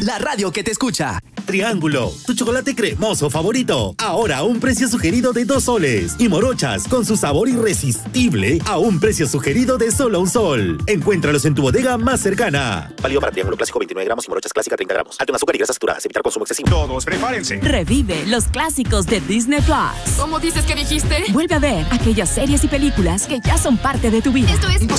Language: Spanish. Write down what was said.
la radio que te escucha. Triángulo, tu chocolate cremoso favorito. Ahora a un precio sugerido de 2 soles. Y Morochas, con su sabor irresistible, a un precio sugerido de solo 1 sol. Encuéntralos en tu bodega más cercana. Válido para Triángulo Clásico 29 gramos y Morochas Clásica 30 gramos. Alto en azúcar y grasas saturadas. Evitar consumo excesivo. Todos prepárense. Revive los clásicos de Disney Plus. ¿Cómo dices que dijiste? Vuelve a ver aquellas series y películas que ya son parte de tu vida. Esto es